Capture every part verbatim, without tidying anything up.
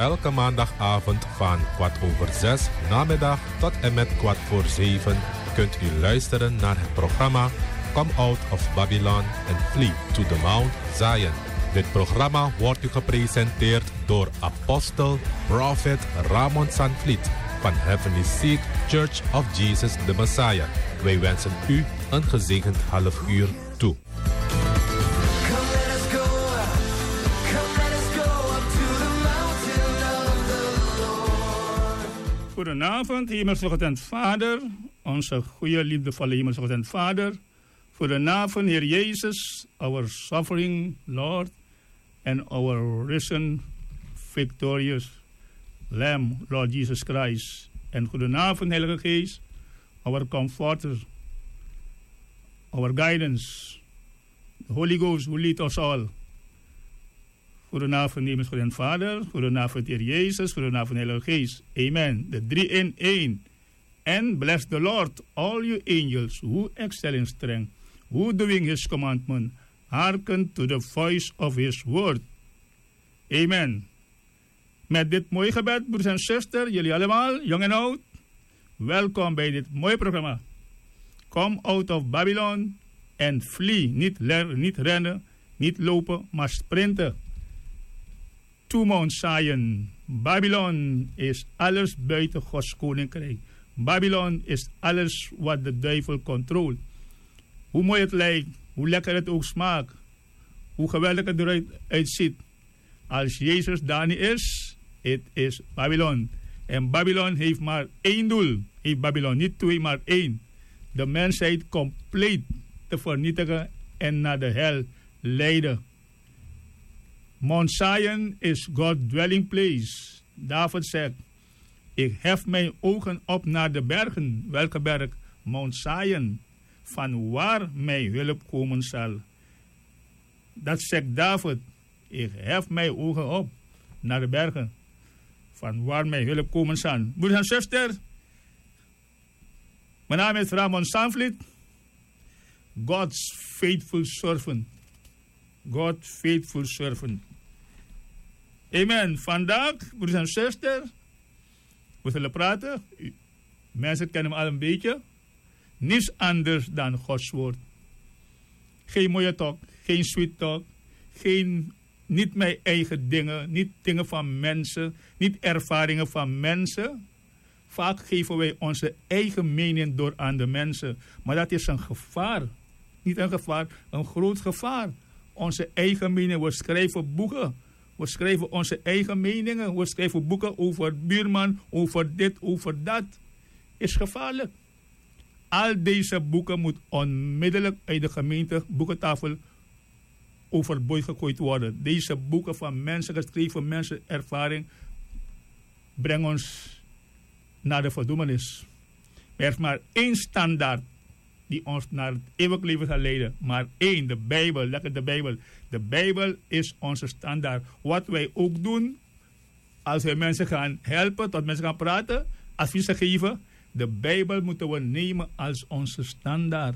elke maandagavond van kwart over zes namiddag tot en met kwart voor zeven kunt u luisteren naar het programma Come Out of Babylon and Flee to the Mount Zion. Dit programma wordt u gepresenteerd door apostel, prophet Ramon Sanvliet van Heavenly Seed Church of Jesus the Messiah. Wij wensen u een gezegend half uur toe. Goedenavond, Hemelse God en Vader, onze goede liefdevolle Hemelse God en Vader. Goedenavond, Heer Jezus, our suffering Lord and our risen, victorious Lamb, Lord Jesus Christ. En goedenavond, Heilige Geest, our comforter, our guidance, the Holy Ghost who leads us all. Goedenavond, Hemelse God en Vader. Goedenavond, Heer Jezus. Goedenavond, Heilige Geest. Amen. De drie in één. And bless the Lord, all you angels, who excel in strength, who doing his commandment, hearken to the voice of his word. Amen. Met dit mooie gebed, broers en zusters, jullie allemaal, jong en oud, welkom bij dit mooie programma. Come out of Babylon and flee. Niet, niet rennen, niet lopen, maar sprinten. To Mount Zion. Babylon is alles buiten Gods koninkrijk. Babylon is alles wat de duivel controleert. Hoe mooi het lijkt, hoe lekker het ook smaakt, hoe geweldig het eruit uitziet. Als Jezus daar niet is, het is Babylon. En Babylon heeft maar één doel. Heeft Babylon niet twee, maar één. De mensheid compleet te vernietigen en naar de hel leiden. Mount Zion is God's dwelling place. David zegt, ik hef mijn ogen op naar de bergen. Welke berg? Mount Zion. Van waar mijn hulp komen zal. Dat zegt David. Ik hef mijn ogen op naar de bergen. Van waar mijn hulp komen zal. Broeders en zusters. Mijn naam is Ramon Sanvliet. God's faithful servant. God's faithful servant. Amen. Vandaag, broeders en zusters, we zullen praten. Mensen kennen me al een beetje. Niets anders dan Gods woord. Geen mooie talk, geen sweet talk, geen, niet mijn eigen dingen, niet dingen van mensen, niet ervaringen van mensen. Vaak geven wij onze eigen mening door aan de mensen. Maar dat is een gevaar. Niet een gevaar, een groot gevaar. Onze eigen mening, we schrijven boeken. We schrijven onze eigen meningen. We schrijven boeken over buurman, over dit, over dat. Is gevaarlijk. Al deze boeken moeten onmiddellijk uit de gemeente boekentafel overboord gegooid worden. Deze boeken van mensen geschreven, mensen ervaring, brengen ons naar de verdoemenis. Er is maar één standaard die ons naar het eeuwig leven zal leiden. Maar één, de Bijbel. Lekker de Bijbel. De Bijbel is onze standaard. Wat wij ook doen, als wij mensen gaan helpen, tot mensen gaan praten, adviezen geven, de Bijbel moeten we nemen als onze standaard.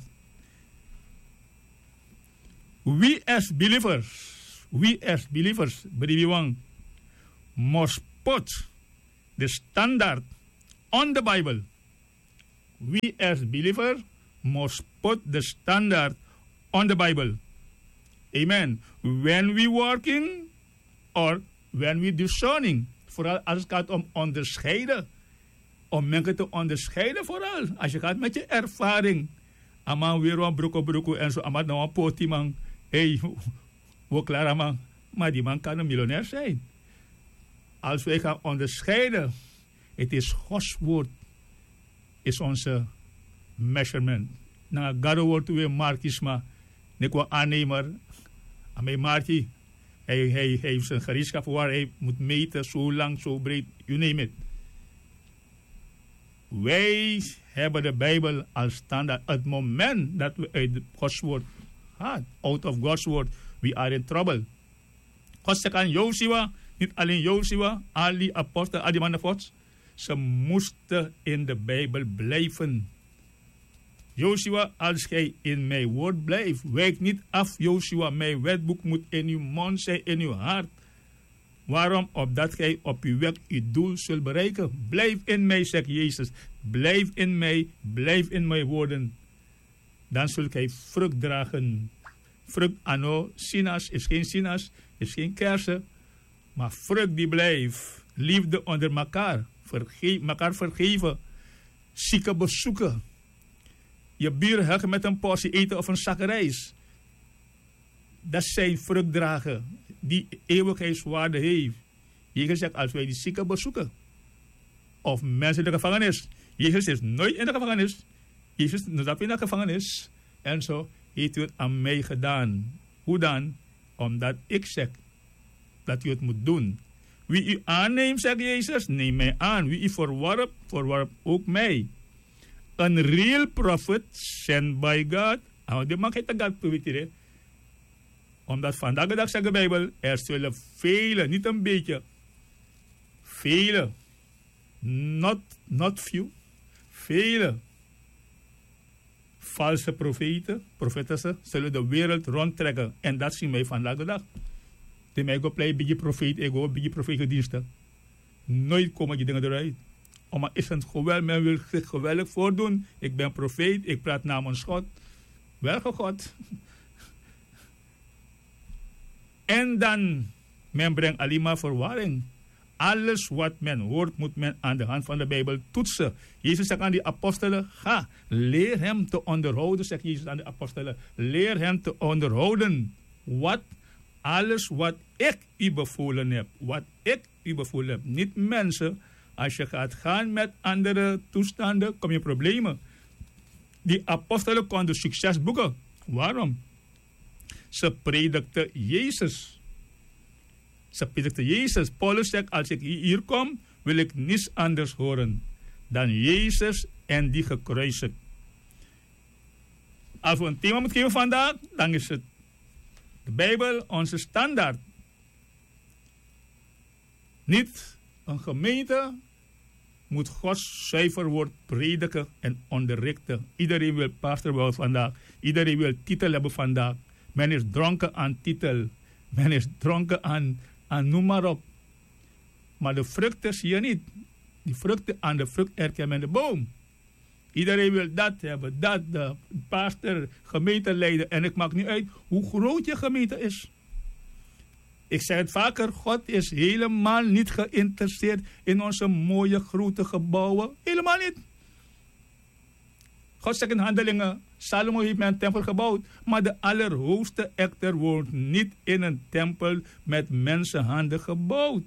We as believers, we as believers, believing, must put the standard on the Bible. We as believers must put the standard on the Bible. Amen. When we working or when we discerning. Vooral als het gaat om onderscheiden. Om mensen te onderscheiden vooral. Als je gaat met je ervaring. Aman weer een broeko broeko en zo. Aman nou een poti man. Hé, hoe klaar man. Maar die man kan een miljonair zijn. Als wij gaan onderscheiden. Het is Gods woord. Is onze measurement. Na gado wordt weer markisma. Nekwa aannemer. Aan mijn Markie. Hij, hij, hij heeft zijn gereedschap waar hij moet meten. Zo lang, zo breed. You name it. Wij hebben de Bijbel als standaard. Het moment dat we uit Gods woord gaan. Out of God's word. We are in trouble. God zegt aan Joshua. Niet alleen Joshua. Al die apostelen. Al die mannen Gods. Ze moesten in de Bijbel blijven. Joshua, als gij in mijn woord blijft, wijk niet af, Joshua. Mijn wetboek moet in uw mond zijn, in uw hart. Waarom? Opdat gij op uw weg uw doel zult bereiken. Blijf in mij, zegt Jezus. Blijf in mij, blijf in mijn woorden. Dan zult gij vrucht dragen. Vrucht, anno, sinas is geen sinas, is geen kersen. Maar vrucht die blijft. Liefde onder elkaar. Verge elkaar vergeven. Zieken bezoeken. Je buren helpen met een portie eten of een zak rijst. Dat zijn vruchtdragen die eeuwigheidswaarde heeft. Jezus zegt, als wij die zieken bezoeken, of mensen in de gevangenis. Jezus is nooit in de gevangenis. Jezus is nooit in de gevangenis. En zo heeft u het aan mij gedaan. Hoe dan? Omdat ik zeg dat u het moet doen. Wie u aanneemt, zegt Jezus, neem mij aan. Wie u verworp, verworp ook mij. Een real prophet sent by God. Nou, die mag je te God proberen. Omdat vandaag de dag zegt de Bijbel, er zullen vele, niet een beetje, vele, not, not few, vele valse profeten, profetessen, zullen de wereld rondtrekken. En dat zien wij vandaag de dag. Die mij go play bij je profeet, ik go bij je profetendiensten. Nooit komen die dingen eruit. Oh, maar is het geweldig, men wil zich geweldig voordoen. Ik ben profeet, ik praat namens God. Welke God? En dan, men brengt alleen maar verwarring. Alles wat men hoort, moet men aan de hand van de Bijbel toetsen. Jezus zegt aan die apostelen, ga, leer hem te onderhouden, zegt Jezus aan de apostelen. Leer hem te onderhouden. Wat? Alles wat ik u bevolen heb. Wat ik u bevolen heb. Niet mensen. Als je gaat gaan met andere toestanden, kom je problemen. Die apostelen konden succes boeken. Waarom? Ze predikten Jezus. Ze predikten Jezus. Paulus zegt, als ik hier kom, wil ik niets anders horen dan Jezus en die gekruisigd. Als we een thema moeten geven vandaag, dan is het de Bijbel onze standaard. Niet een gemeente moet Gods zuiver woord prediken en onderrichten. Iedereen wil pastor worden vandaag. Iedereen wil titel hebben vandaag. Men is dronken aan titel. Men is dronken aan, aan noem maar op. Maar de vruchten zie je niet. Die vruchten, aan de vrucht herken men de boom. Iedereen wil dat hebben. Dat, de pastor, gemeenteleider. En ik maak niet uit hoe groot je gemeente is. Ik zeg het vaker, God is helemaal niet geïnteresseerd in onze mooie grote gebouwen. Helemaal niet. God zegt in Handelingen, Salomo heeft met een tempel gebouwd, maar de allerhoogste echter woont niet in een tempel met mensenhanden gebouwd.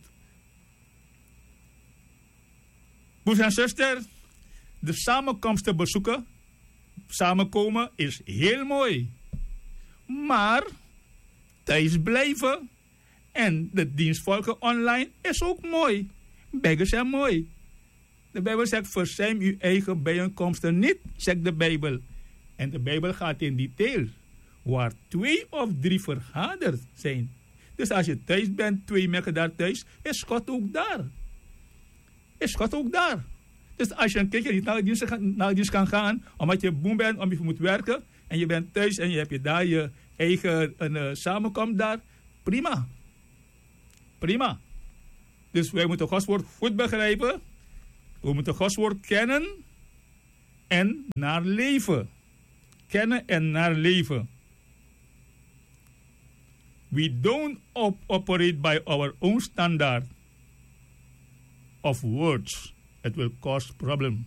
Broers en zusters, de samenkomsten bezoeken, samenkomen is heel mooi. Maar thuis blijven en de dienst volgen online is ook mooi. Beide zijn mooi. De Bijbel zegt, verzuim uw eigen bijeenkomsten niet, zegt de Bijbel. En de Bijbel gaat in detail. Waar twee of drie vergaderd zijn. Dus als je thuis bent, twee mensen daar thuis, is God ook daar. Is God ook daar. Dus als je een keertje niet naar de dienst, naar de dienst kan gaan, omdat je boem bent, omdat je moet werken, en je bent thuis en je hebt je daar je eigen een, uh, samenkomst daar, prima. Prima. Dus wij moeten Gods woord goed begrijpen. We moeten Gods woord kennen en naar leven. Kennen en naar leven. We don't op operate by our own standard of words. It will cause problem.